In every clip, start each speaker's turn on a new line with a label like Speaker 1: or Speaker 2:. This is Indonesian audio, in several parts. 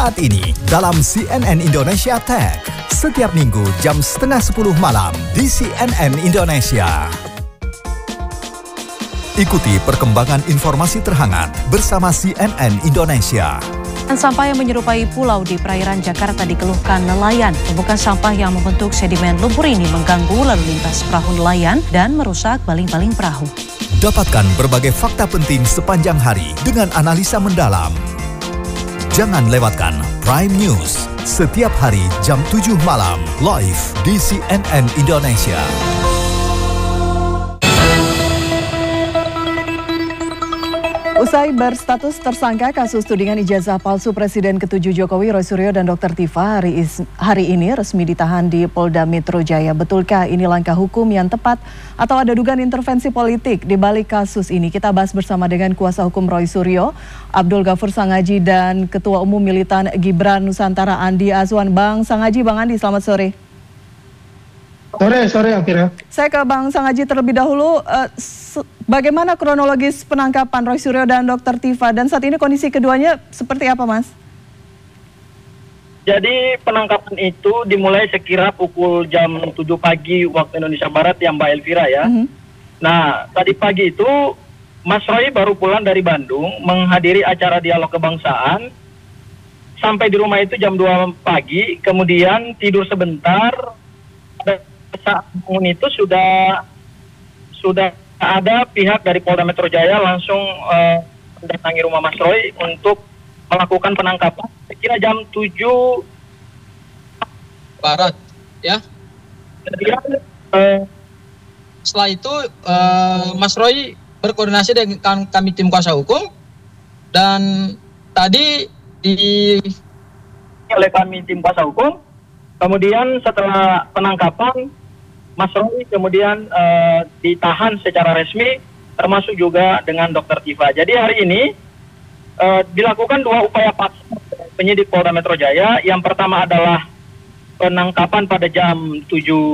Speaker 1: saat ini dalam CNN Indonesia Tech. Setiap minggu jam 9:30 malam di CNN Indonesia. Ikuti perkembangan informasi terhangat bersama CNN Indonesia.
Speaker 2: Sampah yang menyerupai pulau di perairan Jakarta dikeluhkan nelayan. Tumpukan sampah yang membentuk sedimen lumpur ini mengganggu lalu lintas perahu nelayan dan merusak baling-baling perahu.
Speaker 1: Dapatkan berbagai fakta penting sepanjang hari dengan analisa mendalam. Jangan lewatkan Prime News setiap hari jam 7 malam live di CNN Indonesia.
Speaker 3: Usai berstatus tersangka kasus tudingan ijazah palsu Presiden ke-7 Jokowi, Roy Suryo dan Dr. Tifa hari ini resmi ditahan di Polda Metro Jaya. Betulkah ini langkah hukum yang tepat atau ada dugaan intervensi politik di balik kasus ini? Kita bahas bersama dengan kuasa hukum Roy Suryo, Abdul Ghafur Sangaji, dan Ketua Umum Militan Gibran Nusantara Andi Azwan. Bang Sangaji, Bang Andi, selamat sore.
Speaker 4: Sore Akhirnya.
Speaker 3: Saya ke Bang Sangaji terlebih dahulu. Bagaimana kronologis penangkapan Roy Suryo dan Dr. Tifa, dan saat ini kondisi keduanya seperti apa, Mas?
Speaker 4: Jadi penangkapan itu dimulai sekira pukul jam 7 pagi waktu Indonesia Barat ya, Mbak Elvira ya. Nah, tadi pagi itu Mas Roy baru pulang dari Bandung menghadiri acara dialog kebangsaan. Sampai di rumah itu jam 2 pagi, kemudian tidur sebentar. Saat bangun itu sudah ada pihak dari Polda Metro Jaya langsung mendatangi rumah Mas Roy untuk melakukan penangkapan sekira jam 7
Speaker 5: Barat, ya.
Speaker 4: Kemudian
Speaker 5: setelah itu Mas Roy berkoordinasi dengan kami tim kuasa hukum, dan tadi
Speaker 4: oleh kami tim kuasa hukum. Kemudian setelah penangkapan, Mas Roy kemudian ditahan secara resmi, termasuk juga dengan Dr. Tifa. Jadi hari ini dilakukan dua upaya paksa penyidik Polda Metro Jaya. Yang pertama adalah penangkapan pada jam 7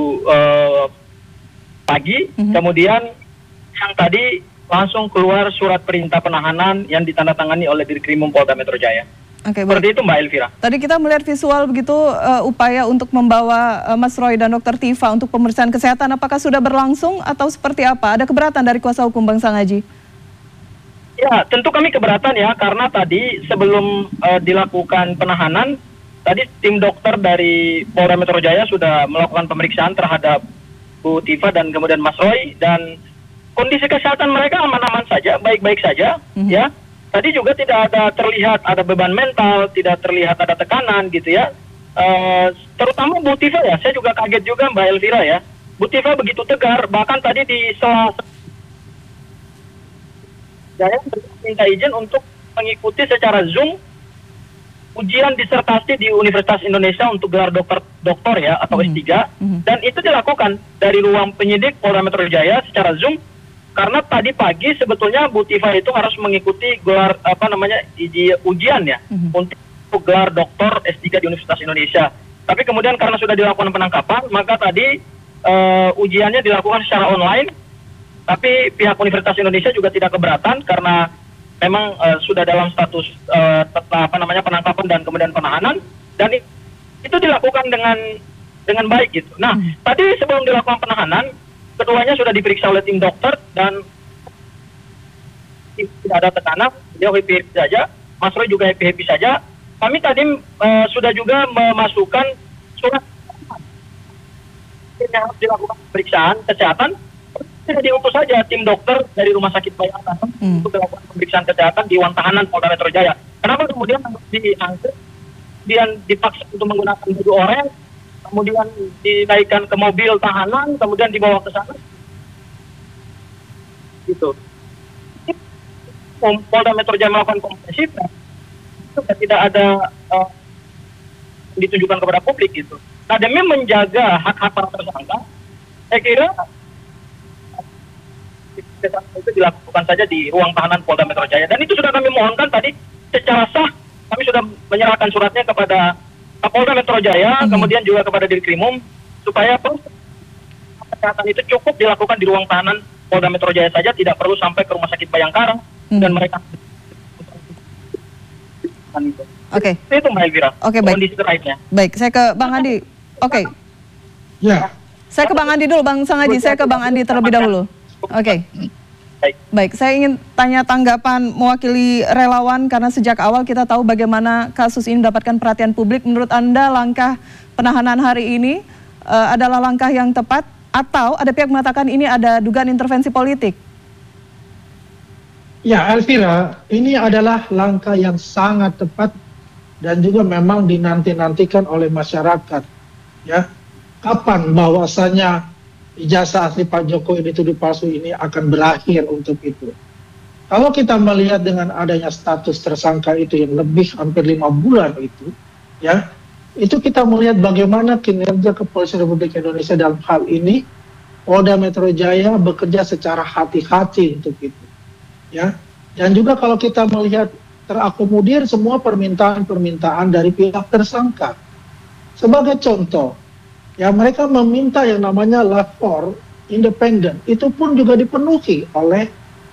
Speaker 4: pagi, kemudian yang tadi langsung keluar surat perintah penahanan yang ditandatangani oleh Dirkrimum Polda Metro Jaya.
Speaker 3: Oke,
Speaker 4: seperti itu Mbak Elvira.
Speaker 3: Tadi kita melihat visual begitu upaya untuk membawa Mas Roy dan Dr. Tifa untuk pemeriksaan kesehatan. Apakah sudah berlangsung atau seperti apa? Ada keberatan dari kuasa hukum Bang Sangaji?
Speaker 4: Ya, tentu kami keberatan ya, karena tadi sebelum dilakukan penahanan, tadi tim dokter dari Polda Metro Jaya sudah melakukan pemeriksaan terhadap Bu Tifa dan kemudian Mas Roy, dan kondisi kesehatan mereka aman-aman saja, baik-baik saja, ya. Tadi juga tidak ada terlihat ada beban mental, tidak terlihat ada tekanan gitu ya. Terutama Bu Tifa ya, saya juga kaget juga Mbak Elvira ya. Bu Tifa begitu tegar, bahkan tadi di saya minta izin untuk mengikuti secara Zoom ujian disertasi di Universitas Indonesia untuk gelar doktor ya, atau S3. Dan itu dilakukan dari ruang penyidik Polda Metro Jaya secara Zoom. Karena tadi pagi sebetulnya Bu Tifa itu harus mengikuti gelar ujian ya, untuk gelar doktor S3 di Universitas Indonesia. Tapi kemudian karena sudah dilakukan penangkapan, maka tadi ujiannya dilakukan secara online. Tapi pihak Universitas Indonesia juga tidak keberatan karena memang sudah dalam status penangkapan dan kemudian penahanan, dan itu dilakukan dengan baik gitu. Nah, tadi sebelum dilakukan penahanan, keduanya sudah diperiksa oleh tim dokter dan tidak ada tekanan, dia happy-happy saja, Mas Roy juga happy-happy saja. Kami tadi sudah juga memasukkan surat yang harus dilakukan pemeriksaan kesehatan. Tidak diutus saja tim dokter dari Rumah Sakit Bayangkara untuk dilakukan pemeriksaan kesehatan di ruang tahanan Polda Metro Jaya. Kenapa kemudian diangkut, kemudian dipaksa untuk menggunakan baju oranye, kemudian dinaikkan ke mobil tahanan, kemudian dibawa ke sana, gitu. Polda Metro Jaya melakukan komprehensif, itu tidak ada ditunjukkan kepada publik gitu. Nah, demi menjaga hak-hak para tersangka, saya kira itu dilakukan saja di ruang tahanan Polda Metro Jaya, dan itu sudah kami mohonkan tadi secara sah. Kami sudah menyerahkan suratnya kepada Polda Metro Jaya, kemudian juga kepada Dirkrimum, supaya kesehatan itu cukup dilakukan di ruang tahanan Polda Metro Jaya saja, tidak perlu sampai ke Rumah Sakit Bayangkara dan mereka
Speaker 3: Oke.
Speaker 4: Itu Mbak Elvira.
Speaker 3: Oke, baik.
Speaker 4: Kondisi terakhirnya.
Speaker 3: Baik, saya ke Bang Andi. Oke.
Speaker 6: Ya,
Speaker 3: Saya ke Bang Andi dulu, Bang Sangaji. Saya ke Bang Andi terlebih dahulu. Oke. Baik, saya ingin tanya tanggapan mewakili relawan karena sejak awal kita tahu bagaimana kasus ini mendapatkan perhatian publik. Menurut Anda langkah penahanan hari ini adalah langkah yang tepat atau ada pihak mengatakan ini ada dugaan intervensi politik?
Speaker 6: ya Elvira, ini adalah langkah yang sangat tepat dan juga memang dinanti-nantikan oleh masyarakat. Ya, kapan bahwasanya ijazah asli Pak Jokowi dituduh palsu ini akan berakhir untuk itu. Kalau kita melihat dengan adanya status tersangka itu yang lebih hampir 5 bulan itu, ya, itu kita melihat bagaimana kinerja Kepolisian Republik Indonesia dalam hal ini, Polda Metro Jaya bekerja secara hati-hati untuk itu, ya. Dan juga kalau kita melihat terakomodir semua permintaan-permintaan dari pihak tersangka. Sebagai contoh, ya mereka meminta yang namanya lapor independen, itu pun juga dipenuhi oleh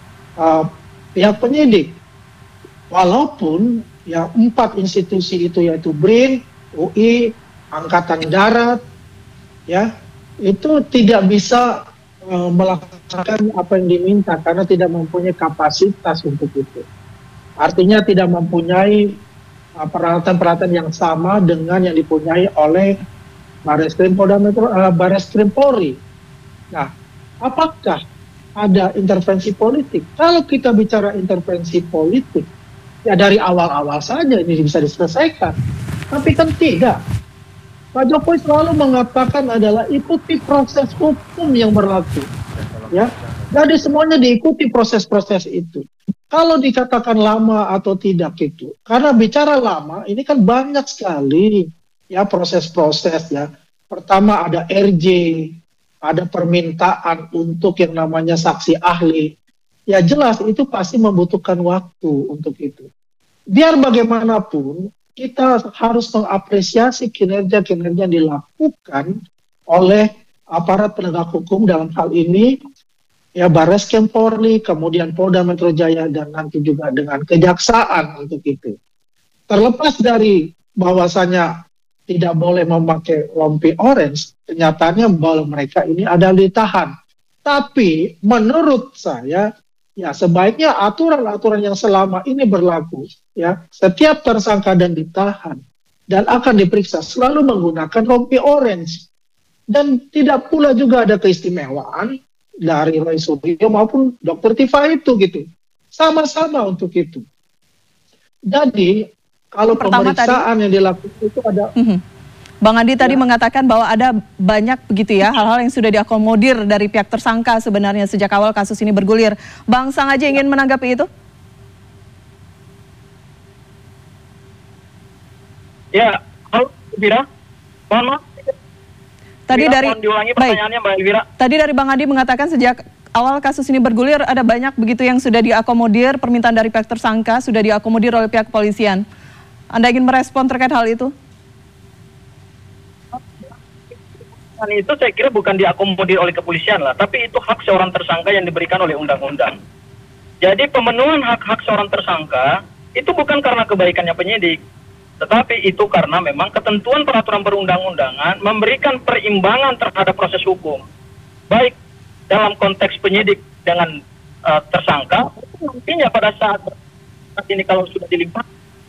Speaker 6: pihak penyidik. Walaupun ya 4 institusi itu yaitu BRIN, UI, Angkatan Darat, ya itu tidak bisa melaksanakan apa yang diminta karena tidak mempunyai kapasitas untuk itu. Artinya tidak mempunyai peralatan-peralatan yang sama dengan yang dipunyai oleh Bareskrim Polda Metro, Bareskrim Polri. Nah, apakah ada intervensi politik? Kalau kita bicara intervensi politik, ya dari awal-awal saja ini bisa diselesaikan. Tapi kan tidak. Pak Jokowi selalu mengatakan adalah ikuti proses hukum yang berlaku. Ya, jadi semuanya diikuti proses-proses itu. Kalau dikatakan lama atau tidak itu, karena bicara lama, ini kan banyak sekali ya proses-proses ya. Pertama ada RJ, ada permintaan untuk yang namanya saksi ahli. Ya jelas itu pasti membutuhkan waktu untuk itu. Biar bagaimanapun, kita harus mengapresiasi kinerja-kinerja yang dilakukan oleh aparat penegak hukum dalam hal ini, ya Bareskrim Polri, kemudian Polda Metro Jaya, dan nanti juga dengan kejaksaan untuk itu. Terlepas dari bahwasanya tidak boleh memakai rompi orange, kenyataannya bahwa mereka ini ada ditahan. Tapi menurut saya, ya sebaiknya aturan-aturan yang selama ini berlaku, ya setiap tersangka dan ditahan dan akan diperiksa selalu menggunakan rompi orange. Dan tidak pula juga ada keistimewaan dari Roy Suryo maupun Dr. Tifa itu gitu. Sama-sama untuk itu. Jadi kalau pemeriksaan yang dilakukan itu ada.
Speaker 3: Bang Andi tadi mengatakan bahwa ada banyak begitu ya hal-hal yang sudah diakomodir dari pihak tersangka sebenarnya sejak awal kasus ini bergulir. Bang Sangaji ingin menanggapi itu?
Speaker 4: Ya, halo Elvira. Mohon maaf.
Speaker 3: Tadi dari
Speaker 4: diulangi pertanyaannya Mbak Elvira.
Speaker 3: Tadi dari Bang Andi mengatakan sejak awal kasus ini bergulir ada banyak begitu yang sudah diakomodir, permintaan dari pihak tersangka sudah diakomodir oleh pihak kepolisian. Anda ingin merespon terkait hal itu?
Speaker 4: Dan itu saya kira bukan diakomodir oleh kepolisian lah, tapi itu hak seorang tersangka yang diberikan oleh undang-undang. Jadi pemenuhan hak-hak seorang tersangka itu bukan karena kebaikannya penyidik, tetapi itu karena memang ketentuan peraturan perundang-undangan memberikan perimbangan terhadap proses hukum. Baik dalam konteks penyidik dengan tersangka, nantinya pada saat ini kalau sudah dilimpahkan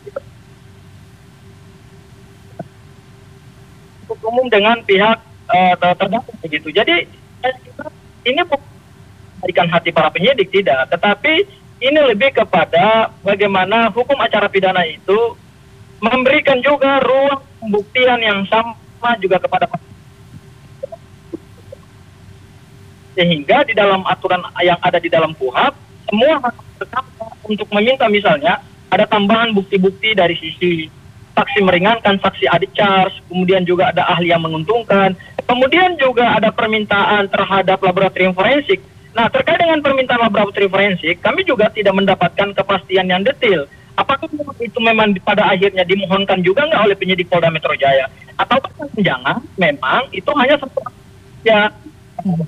Speaker 4: umum dengan pihak terdakwa begitu. Jadi ini bukan memberikan hati para penyidik tidak, tetapi ini lebih kepada bagaimana hukum acara pidana itu memberikan juga ruang pembuktian yang sama juga kepada sehingga di dalam aturan yang ada di dalam KUHP semua hak terdakwa untuk meminta misalnya ada tambahan bukti-bukti dari sisi saksi meringankan, saksi adik charge, kemudian juga ada ahli yang menguntungkan, kemudian juga ada permintaan terhadap laboratorium forensik. Nah, terkait dengan permintaan laboratorium forensik, kami juga tidak mendapatkan kepastian yang detail. Apakah itu memang pada akhirnya dimohonkan juga nggak oleh penyidik Polda Metro Jaya? Atau jangan memang itu hanya satu ya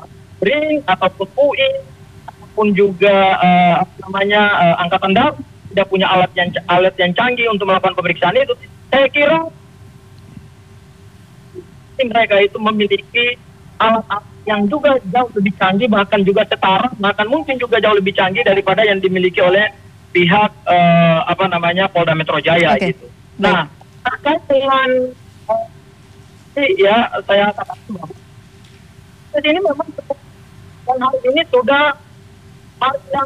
Speaker 4: BRIN ataupun UI ataupun juga Angkatan Darat tidak punya alat yang canggih untuk melakukan pemeriksaan itu, saya kira mereka itu memiliki alat yang juga jauh lebih canggih, bahkan juga setara, bahkan mungkin juga jauh lebih canggih daripada yang dimiliki oleh pihak Polda Metro Jaya gitu. Nah, terkait dengan saya katakan bahwa ini memang dan hari ini sudah yang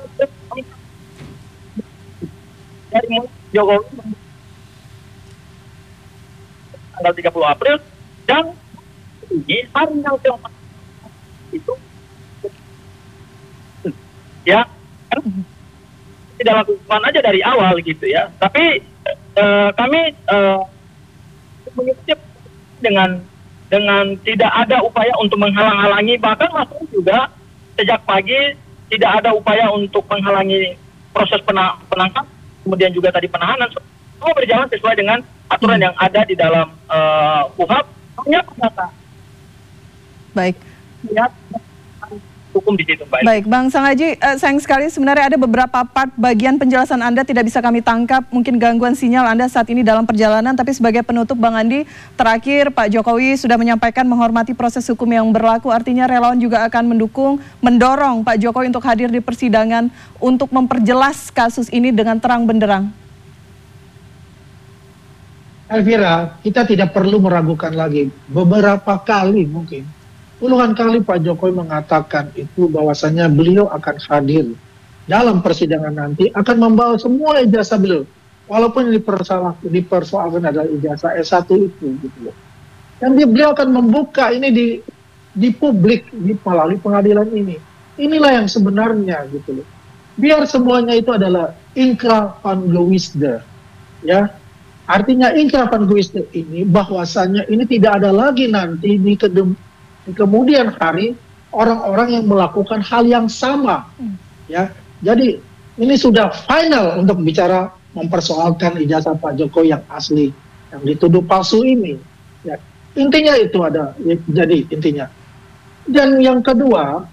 Speaker 4: dari Jokowi tanggal 30 April dan ini hari yang itu ya tidak lakukan aja dari awal gitu ya, tapi kami mengikuti dengan tidak ada upaya untuk menghalang-halangi, bahkan masuk juga sejak pagi tidak ada upaya untuk menghalangi proses penangkap, kemudian juga tadi penahanan, semua berjalan sesuai dengan aturan yang ada di dalam KUHP. Hanya data.
Speaker 3: Baik.
Speaker 4: Ya, hukum di situ, Mbak.
Speaker 3: Baik, Bang Sanghaji, sayang sekali sebenarnya ada beberapa part bagian penjelasan Anda tidak bisa kami tangkap, mungkin gangguan sinyal Anda saat ini dalam perjalanan, tapi sebagai penutup Bang Andi, terakhir Pak Jokowi sudah menyampaikan menghormati proses hukum yang berlaku, artinya relawan juga akan mendorong Pak Jokowi untuk hadir di persidangan untuk memperjelas kasus ini dengan terang benderang.
Speaker 6: Elvira, kita tidak perlu meragukan lagi. Beberapa kali mungkin, puluhan kali Pak Jokowi mengatakan itu bahwasanya beliau akan hadir dalam persidangan nanti, akan membawa semua ijazah beliau. Walaupun dipersoalkan adalah ijazah S1 itu gitu loh. Dan beliau akan membuka ini di publik melalui pengadilan ini. Inilah yang sebenarnya gitu loh. Biar semuanya itu adalah inkrah van gewisde, ya. Artinya inkrah van gewisde ini bahwasanya ini tidak ada lagi nanti di kemudian hari orang-orang yang melakukan hal yang sama, ya. Jadi ini sudah final untuk bicara mempersoalkan ijazah Pak Jokowi yang asli yang dituduh palsu ini, ya. Intinya itu ada, ya, jadi intinya. Dan yang kedua,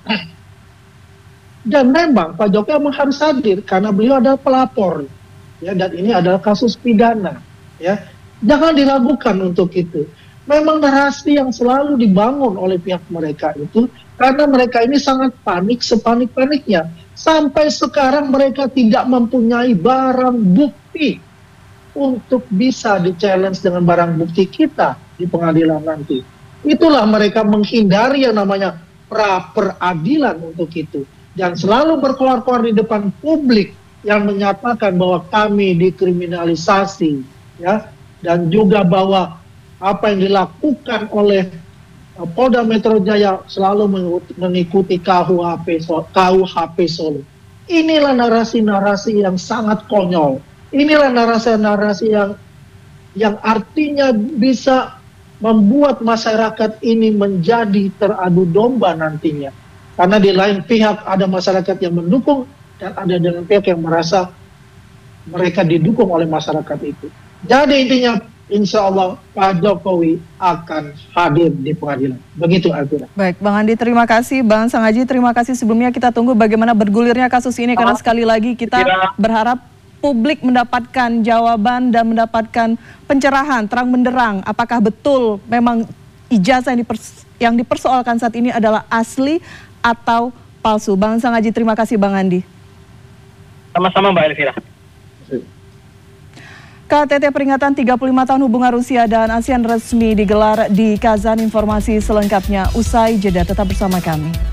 Speaker 6: dan memang Pak Jokowi memang harus hadir karena beliau adalah pelapor, ya, dan ini adalah kasus pidana, ya. Jangan diragukan untuk itu. Memang narasi yang selalu dibangun oleh pihak mereka itu karena mereka ini sangat panik, sepanik-paniknya. Sampai sekarang mereka tidak mempunyai barang bukti untuk bisa di-challenge dengan barang bukti kita di pengadilan nanti. Itulah mereka menghindari yang namanya pra-peradilan untuk itu. Dan selalu berkeluar-keluar di depan publik yang menyatakan bahwa kami dikriminalisasi, ya, dan juga bahwa apa yang dilakukan oleh Polda Metro Jaya selalu mengikuti KUHP Solo. Inilah narasi-narasi yang sangat konyol. Inilah narasi-narasi yang artinya bisa membuat masyarakat ini menjadi teradu domba nantinya. Karena di lain pihak ada masyarakat yang mendukung dan ada dengan pihak yang merasa mereka didukung oleh masyarakat itu. Jadi intinya, insya Allah Pak Jokowi akan hadir di pengadilan. Begitu, Elvira.
Speaker 3: Baik, Bang Andi terima kasih, Bang Sanghaji terima kasih. Sebelumnya kita tunggu bagaimana bergulirnya kasus ini karena sekali lagi kita berharap publik mendapatkan jawaban dan mendapatkan pencerahan terang benderang apakah betul memang ijazah yang dipersoalkan saat ini adalah asli atau palsu. Bang Sanghaji terima kasih, Bang Andi.
Speaker 4: Sama-sama Mbak Elvira.
Speaker 3: KTT peringatan 35 tahun hubungan Rusia dan ASEAN resmi digelar di Kazan. Informasi selengkapnya usai jeda, tetap bersama kami.